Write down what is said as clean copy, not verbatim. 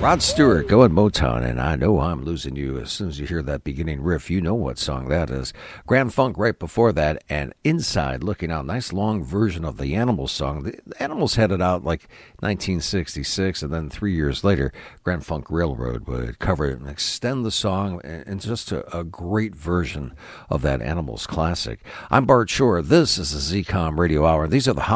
Rod Stewart going Motown, and I know I'm losing you. As soon as you hear that beginning riff, you know what song that is. Grand Funk right before that, and Inside Looking Out. Nice long version of the Animals song. The Animals had it out like 1966, and then 3 years later, Grand Funk Railroad would cover it and extend the song, and just a great version of that Animals classic. I'm Bart Shore. This is the ZCOM Radio Hour. These are the